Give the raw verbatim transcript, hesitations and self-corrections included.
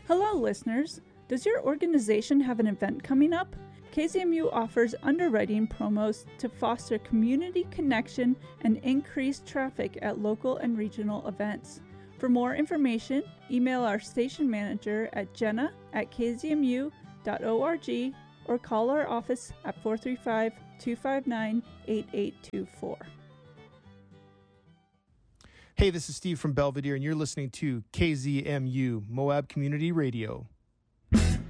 Hello, listeners. Does your organization have an event coming up? K Z M U offers underwriting promos to foster community connection and increase traffic at local and regional events. For more information, email our station manager at jenna at k z m u dot org or call our office at four three five, two five nine, eight eight two four. Hey, this is Steve from Belvedere, and you're listening to K Z M U, Moab Community Radio.